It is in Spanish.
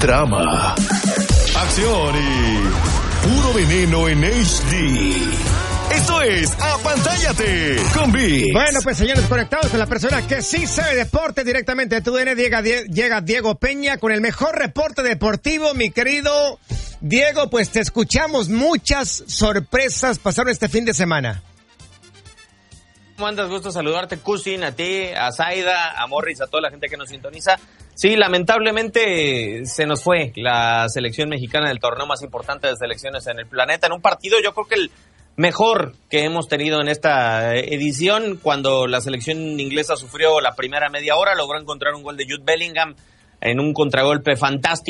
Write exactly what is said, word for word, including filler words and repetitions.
drama, acción y puro veneno en H D. Esto es Apantállate con Vix. Bueno, pues señores, conectados con la persona que sí sabe deporte directamente de T U D N, llega, llega Diego Peña con el mejor reporte deportivo, mi querido Diego. Pues te escuchamos, muchas sorpresas pasaron este fin de semana. ¿Cómo andas? Gusto saludarte, Cousin, a ti, a Zaida, a Morris, a toda la gente que nos sintoniza. Sí, lamentablemente se nos fue la selección mexicana del torneo más importante de selecciones en el planeta, en un partido yo creo que el mejor que hemos tenido en esta edición. Cuando la selección inglesa sufrió la primera media hora, logró encontrar un gol de Jude Bellingham en un contragolpe fantástico.